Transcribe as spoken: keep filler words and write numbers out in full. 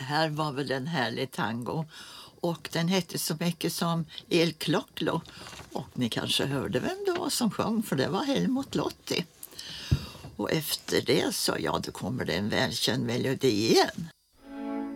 här var väl en härlig tango. Och den hette så mycket som El Cloclo. Och ni kanske hörde vem det var som sjöng, för det var Helmut Lotti. Och efter det så, ja, då kommer det en välkänd melodi igen.